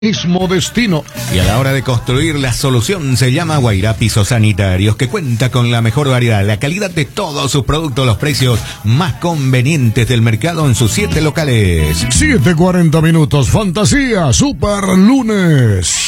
mismo destino. Y a la hora de construir, la solución se llama Guairá Pisos Sanitarios, que cuenta con la mejor variedad, la calidad de todos sus productos, los precios más convenientes del mercado en sus 7 locales. 7:40 minutos, fantasía, super lunes.